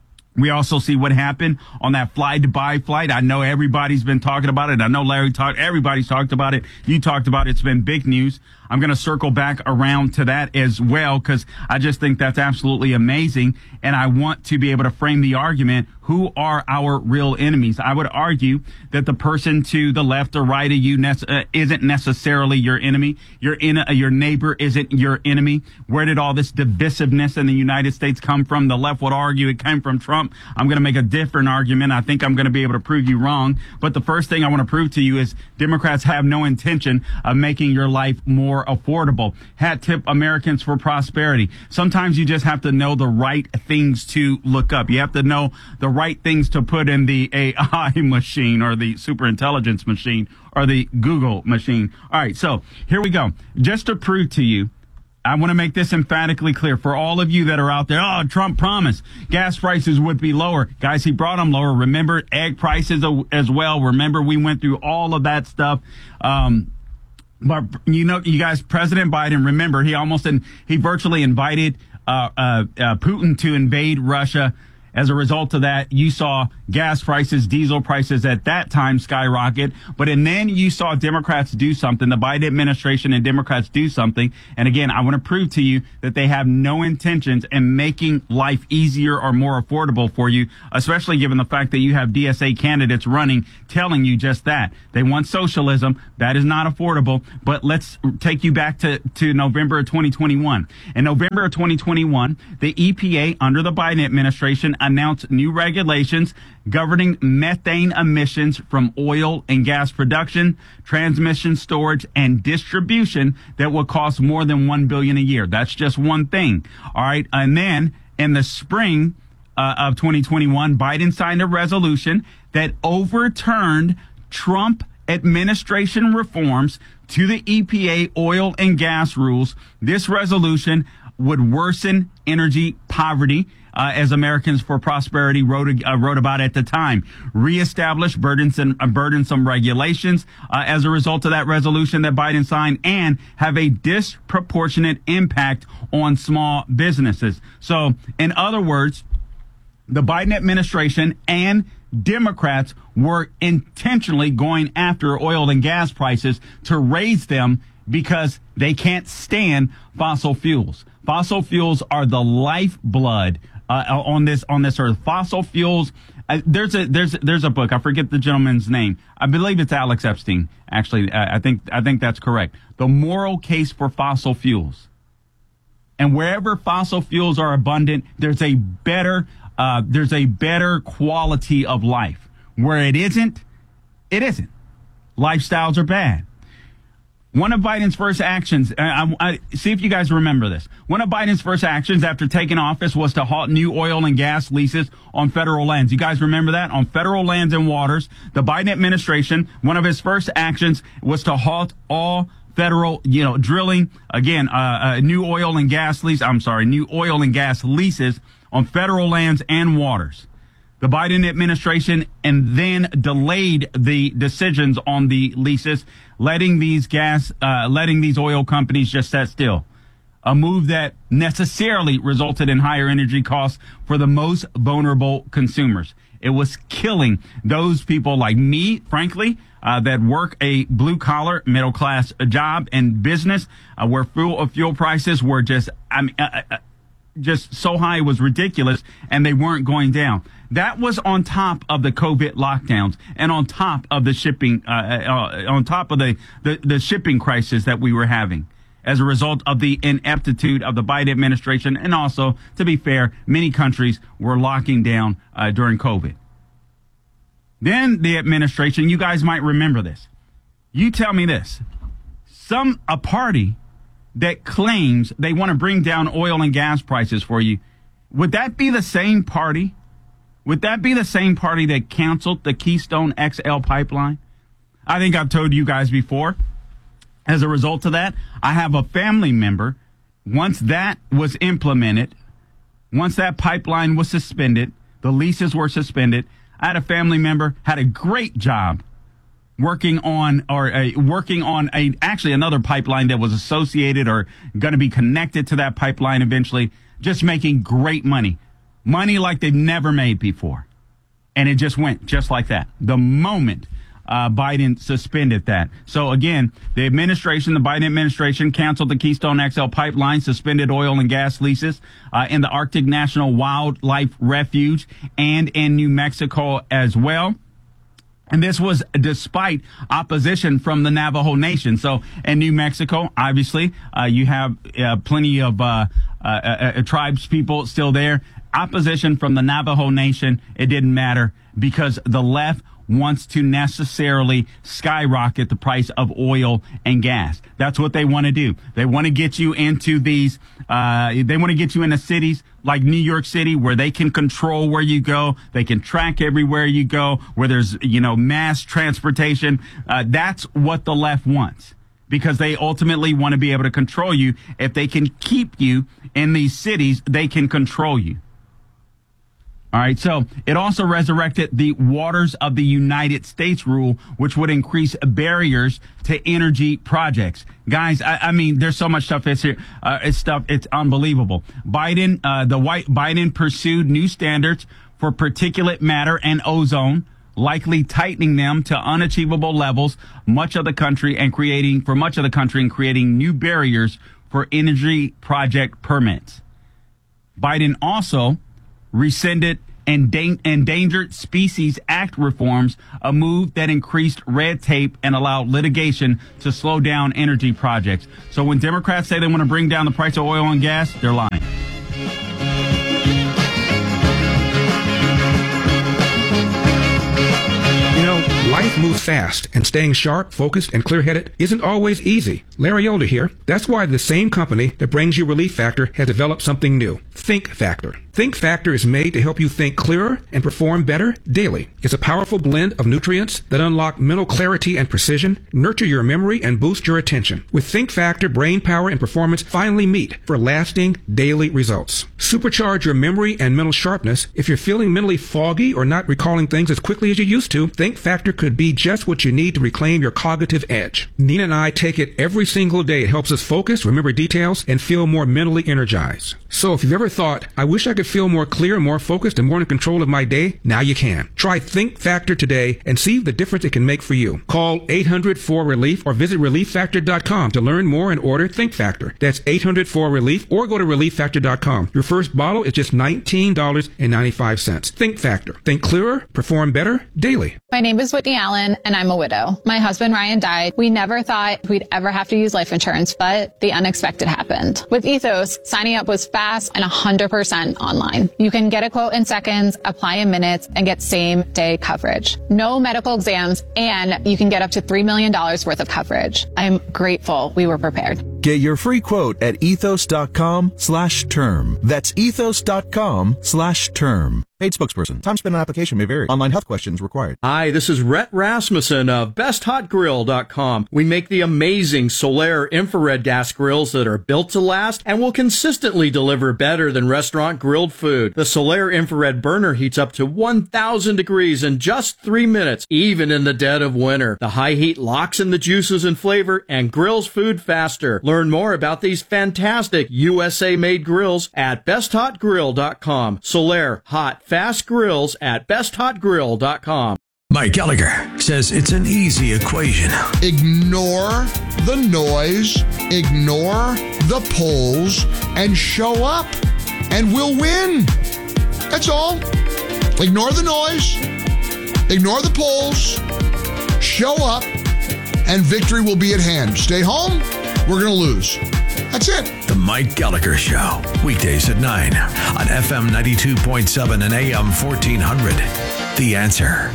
We also see what happened on that fly Dubai flight. I know everybody's been talking about it. I know Larry talked, everybody's talked about it. You talked about it. It's been big news. I'm going to circle back around to that as well, because I just think that's absolutely amazing. And I want to be able to frame the argument. Who are our real enemies? I would argue that the person to the left or right of you ne- uh, isn't necessarily your enemy. Your in- uh, your neighbor isn't your enemy. Where did all this divisiveness in the United States come from? The left would argue it came from Trump. I'm going to make a different argument. I think I'm going to be able to prove you wrong. But the first thing I want to prove to you is Democrats have no intention of making your life more affordable. Hat tip Americans for Prosperity. Sometimes you just have to know the right things to look up. You have to know the right things to put in the A I machine or the super intelligence machine or the Google machine. All right, so here we go. Just to prove to you, I want to make this emphatically clear for all of you that are out there. Oh, Trump promised gas prices would be lower. Guys, he brought them lower. Remember, egg prices as well. Remember, we went through all of that stuff. Um, But, you know, you guys, President Biden, remember, he almost, in, he virtually invited uh, uh, uh, Putin to invade Russia. As a result of that, you saw gas prices, diesel prices at that time skyrocket. But and then you saw Democrats do something, the Biden administration and Democrats do something. And again, I want to prove to you that they have no intentions in making life easier or more affordable for you, especially given the fact that you have D S A candidates running telling you just that. They want socialism. That is not affordable. But let's take you back to, to November of twenty twenty-one. In November of twenty twenty-one, the E P A under the Biden administration announced new regulations governing methane emissions from oil and gas production, transmission, storage, and distribution that would cost more than one billion dollars a year. That's just one thing. All right. And then in the spring uh, of twenty twenty-one, Biden signed a resolution that overturned Trump administration reforms to the E P A oil and gas rules. This resolution would worsen energy poverty, uh, as Americans for Prosperity wrote, uh, wrote about at the time, reestablish burdensome, uh, burdensome regulations uh, as a result of that resolution that Biden signed, and have a disproportionate impact on small businesses. So, in other words, the Biden administration and Democrats were intentionally going after oil and gas prices to raise them because they can't stand fossil fuels. Fossil fuels are the lifeblood uh, on this on this earth. Fossil fuels. Uh, there's a there's there's a book. I forget the gentleman's name. I believe it's Alex Epstein. Actually, uh, I think I think that's correct. The Moral Case for Fossil Fuels. And wherever fossil fuels are abundant, there's a better uh, there's a better quality of life. Where it isn't, it isn't. Lifestyles are bad. One of Biden's first actions, I, I, see if you guys remember this. One of Biden's first actions after taking office was to halt new oil and gas leases on federal lands. You guys remember that? On federal lands and waters, the Biden administration, one of his first actions was to halt all federal, you know, drilling, again, uh, uh, new oil and gas leases, I'm sorry, new oil and gas leases on federal lands and waters. The Biden administration and then delayed the decisions on the leases, letting these gas, uh, letting these oil companies just sit still. A move that necessarily resulted in higher energy costs for the most vulnerable consumers. It was killing those people like me, frankly, uh, that work a blue collar, middle class job and business, uh, where fuel, fuel prices were just, I mean, uh, uh, just so high it was ridiculous, and they weren't going down. That was on top of the COVID lockdowns and on top of the shipping, uh, uh, on top of the, the, the shipping crisis that we were having as a result of the ineptitude of the Biden administration. And also, to be fair, many countries were locking down uh, during COVID. Then the administration, you guys might remember this. You tell me this. Some, a party that claims they want to bring down oil and gas prices for you, would that be the same party? Would that be the same party that canceled the Keystone X L pipeline? I think I've told you guys before. As a result of that, I have a family member. Once that was implemented, once that pipeline was suspended, the leases were suspended, I had a family member, had a great job working on or uh, working on a actually another pipeline that was associated or going to be connected to that pipeline eventually, just making great money. Money like they've never made before. And it just went just like that. The moment uh, Biden suspended that. So again, the administration, the Biden administration canceled the Keystone X L pipeline, suspended oil and gas leases uh, in the Arctic National Wildlife Refuge and in New Mexico as well. And this was despite opposition from the Navajo Nation. So in New Mexico, obviously, uh, you have uh, plenty of uh, uh, uh, tribes people still there. Opposition from the Navajo Nation, it didn't matter because the left wants to necessarily skyrocket the price of oil and gas. That's what they want to do. They want to get you into these, uh, they want to get you into cities like New York City where they can control where you go. They can track everywhere you go, where there's, you know, mass transportation. Uh, that's what the left wants because they ultimately want to be able to control you. If they can keep you in these cities, they can control you. All right, so it also resurrected the Waters of the United States rule, which would increase barriers to energy projects. Guys, I, I mean, there's so much stuff that's here. Uh, it's stuff, it's unbelievable. Biden, uh, the white Biden pursued new standards for particulate matter and ozone, likely tightening them to unachievable levels, much of the country and creating for much of the country and creating new barriers for energy project permits. Biden also rescinded Endang- Endangered Species Act reforms, a move that increased red tape and allowed litigation to slow down energy projects. So when Democrats say they want to bring down the price of oil and gas, they're lying. You know, life moves fast, and staying sharp, focused, and clear-headed isn't always easy. Larry Elder here. That's why the same company that brings you Relief Factor has developed something new, Think Factor. Think Factor is made to help you think clearer and perform better daily. It's a powerful blend of nutrients that unlock mental clarity and precision, nurture your memory, and boost your attention. With Think Factor, brain power and performance finally meet for lasting daily results. Supercharge your memory and mental sharpness. If you're feeling mentally foggy or not recalling things as quickly as you used to, Think Factor could be just what you need to reclaim your cognitive edge. Nina and I take it every single day. It helps us focus, remember details, and feel more mentally energized. So if you've ever thought, I wish I could feel more clear, more focused, and more in control of my day, now you can. Try Think Factor today and see the difference it can make for you. Call eight hundred four relief or visit relief factor dot com to learn more and order Think Factor. That's eight hundred four relief or go to relief factor dot com. Your first bottle is just nineteen dollars and ninety-five cents. Think Factor. Think clearer, perform better daily. My name is Whitney Allen, and I'm a widow. My husband, Ryan, died. We never thought we'd ever have to use life insurance, but the unexpected happened. With Ethos, signing up was fast and one hundred percent online. You can get a quote in seconds, apply in minutes, and get same-day coverage. No medical exams, and you can get up to three million dollars worth of coverage. I'm grateful we were prepared. Get your free quote at ethos.com slash term. That's ethos.com slash term. Paid spokesperson. Time spent on application may vary. Online health questions required. Hi, this is Rhett Rasmussen of best hot grill dot com. We make the amazing Solaire infrared gas grills that are built to last and will consistently deliver better than restaurant grilled food. The Solaire infrared burner heats up to one thousand degrees in just three minutes, even in the dead of winter. The high heat locks in the juices and flavor and grills food faster. Learn more about these fantastic U S A-made grills at best hot grill dot com. Solaire hot fast grills at best hot grill dot com. Mike Gallagher says it's an easy equation. Ignore the noise, ignore the polls, and show up, and we'll win. That's all. Ignore the noise, ignore the polls, show up, and victory will be at hand. Stay home, we're going to lose. That's it. The Mike Gallagher Show, weekdays at nine on F M ninety-two point seven and A M fourteen hundred. The Answer.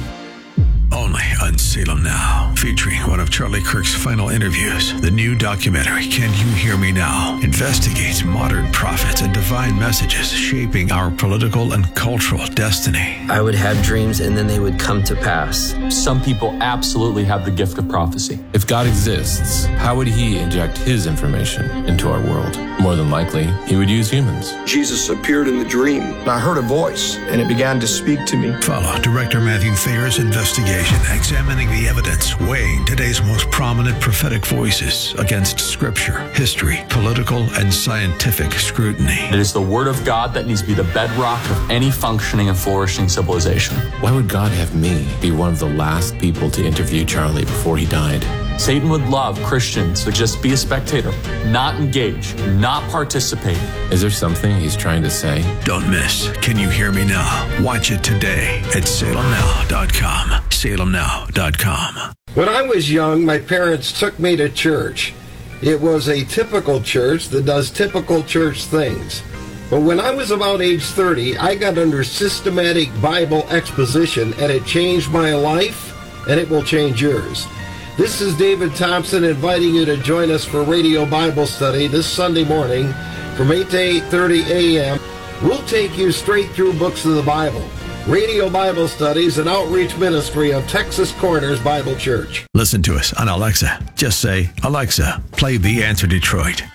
Only on Salem Now, featuring one of Charlie Kirk's final interviews. The new documentary, Can You Hear Me Now?, investigates modern prophets and divine messages shaping our political and cultural destiny. I would have dreams and then they would come to pass. Some people absolutely have the gift of prophecy. If God exists, how would he inject his information into our world? More than likely, he would use humans. Jesus appeared in the dream, and I heard a voice, and it began to speak to me. Follow Director Matthew Thayer's investigation, examining the evidence, weighing today's most prominent prophetic voices against scripture, history, political, and scientific scrutiny. It is the word of God that needs to be the bedrock of any functioning and flourishing civilization. Why would God have me be one of the last people to interview Charlie before he died? Satan would love Christians to just be a spectator, not engage, not participate. Is there something he's trying to say? Don't miss Can You Hear Me Now? Watch it today at salem now dot com. salem now dot com. When I was young, my parents took me to church. It was a typical church that does typical church things. But when I was about age thirty, I got under systematic Bible exposition, and it changed my life, and it will change yours. This is David Thompson inviting you to join us for Radio Bible Study this Sunday morning from eight to eight thirty a.m. We'll take you straight through books of the Bible. Radio Bible Study is an outreach ministry of Texas Corners Bible Church. Listen to us on Alexa. Just say, Alexa, play The Answer Detroit.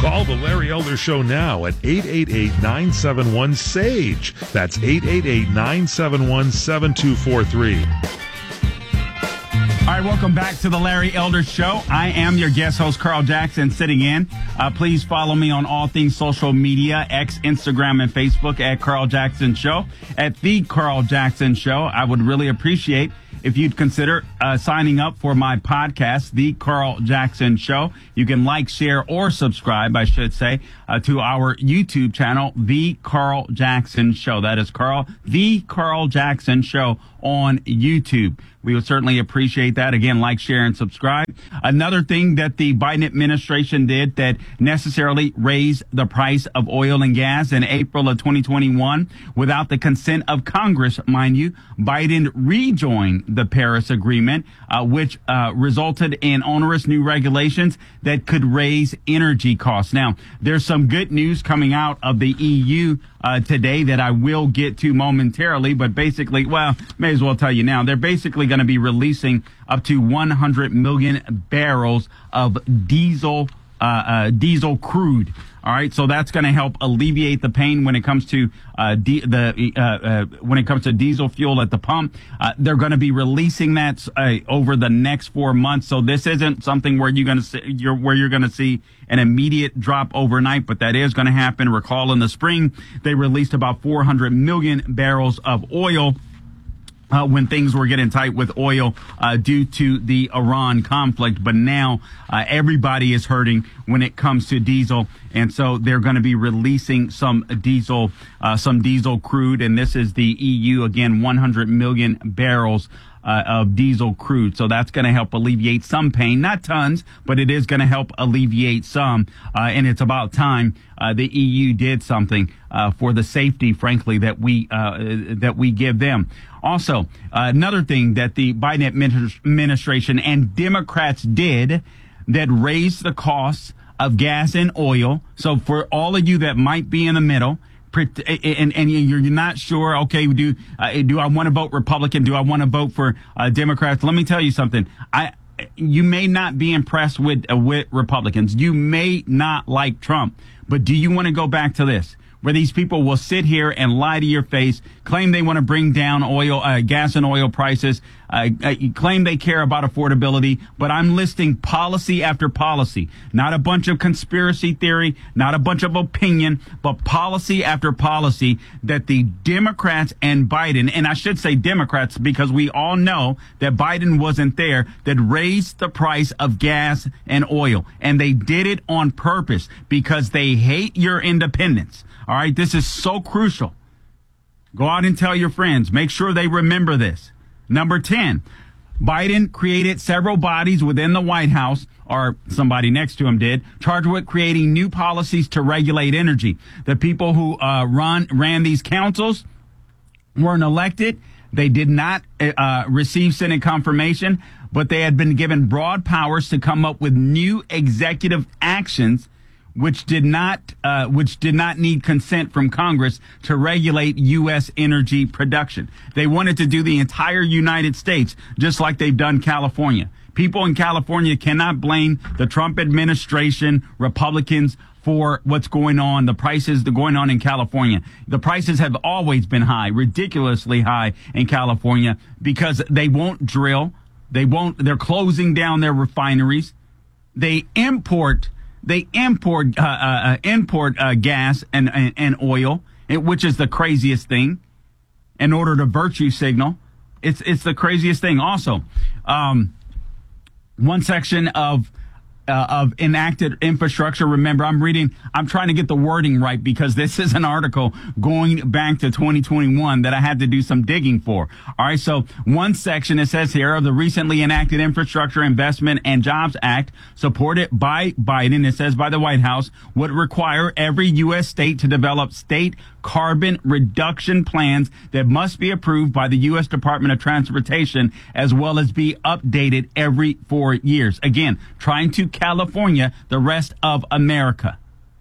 Call the Larry Elder Show now at eight eight eight, nine seven one, S A G E. That's eight eight eight, nine seven one, seven two four three. All right, welcome back to the Larry Elder Show. I am your guest host, Carl Jackson, sitting in. Uh, please follow me on all things social media, X, Instagram, and Facebook at Carl Jackson Show, at The Carl Jackson Show. I would really appreciate if you'd consider uh, signing up for my podcast, The Carl Jackson Show. You can like, share, or subscribe, I should say, uh, to our YouTube channel, The Carl Jackson Show. That is Carl, The Carl Jackson Show on YouTube. We would certainly appreciate that. Again, like, share, and subscribe. Another thing that the Biden administration did that necessarily raised the price of oil and gas in April of twenty twenty-one without the consent of Congress, mind you, Biden rejoined the Paris Agreement, uh, which uh, resulted in onerous new regulations that could raise energy costs. Now, there's some good news coming out of the E U uh, today that I will get to momentarily, but basically, well, may as well tell you now, they're basically going to be releasing up to one hundred million barrels of diesel, uh, uh, diesel crude. All right, so that's going to help alleviate the pain when it comes to uh, di- the uh, uh, when it comes to diesel fuel at the pump. Uh, they're going to be releasing that uh, over the next four months. So this isn't something where you're going to see you're, where you're going to see an immediate drop overnight, but that is going to happen. Recall in the spring they released about four hundred million barrels of oil. Uh, when things were getting tight with oil uh, due to the Iran conflict. But now uh, everybody is hurting when it comes to diesel. And so they're going to be releasing some diesel, uh, some diesel crude. And this is the E U, again, one hundred million barrels Uh, of diesel crude. So that's going to help alleviate some pain, not tons, but it is going to help alleviate some. Uh, and it's about time uh, the E U did something uh, for the safety, frankly, that we uh, that we give them. Also, uh, another thing that the Biden administration and Democrats did that raised the costs of gas and oil. So for all of you that might be in the middle, And, and you're not sure, okay, do uh, do I want to vote Republican? Do I want to vote for uh, Democrats? Let me tell you something. I you may not be impressed with uh, with Republicans. You may not like Trump, but do you want to go back to this, where these people will sit here and lie to your face, claim they want to bring down oil, uh, gas and oil prices, uh, uh, claim they care about affordability, but I'm listing policy after policy, not a bunch of conspiracy theory, not a bunch of opinion, but policy after policy that the Democrats and Biden, and I should say Democrats because we all know that Biden wasn't there, that raised the price of gas and oil. And they did it on purpose because they hate your independence. All right, this is so crucial. Go out and tell your friends. Make sure they remember this. Number ten, Biden created several bodies within the White House, or somebody next to him did, charged with creating new policies to regulate energy. The people who uh, run ran these councils weren't elected. They did not uh, receive Senate confirmation, but they had been given broad powers to come up with new executive actions which did not uh, which did not need consent from Congress to regulate U S energy production. They wanted to do the entire United States, just like they've done California. People in California cannot blame the Trump administration, Republicans, for what's going on, the prices that are going on in California. The prices have always been high, ridiculously high in California, because they won't drill. They won't, they're closing down their refineries. They import They import uh, uh, import uh, gas and, and, and oil, which is the craziest thing, in order to virtue signal. It's it's the craziest thing. Also, um, one section of uh, of enacted infrastructure. Remember, I'm reading. I'm trying to get the wording right because this is an article going back to twenty twenty-one that I had to do some digging for. All right. So one section, it says here, of the recently enacted Infrastructure Investment and Jobs Act, supported by Biden, it says by the White House, would require every U S state to develop state carbon reduction plans that must be approved by the U S Department of Transportation, as well as be updated every four years. Again, trying to California the rest of America.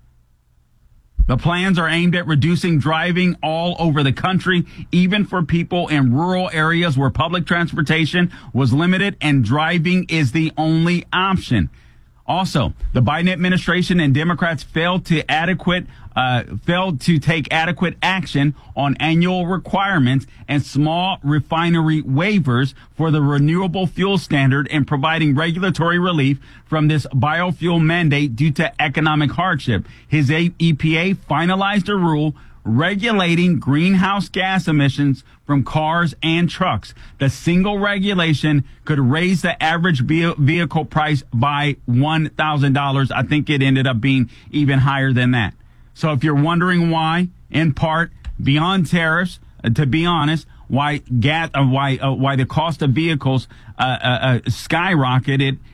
The plans are aimed at reducing driving all over the country, even for people in rural areas where public transportation was limited and driving is the only option. Also, the Biden administration and Democrats failed to adequate uh, failed to take adequate action on annual requirements and small refinery waivers for the renewable fuel standard and providing regulatory relief from this biofuel mandate due to economic hardship. His E P A finalized a rule regulating greenhouse gas emissions from cars and trucks. The single regulation could raise the average vehicle price by one thousand dollars. I think it ended up being even higher than that. So if you're wondering why, in part, beyond tariffs, uh, to be honest, why gas, uh, why uh, why the cost of vehicles uh, uh, uh, skyrocketed,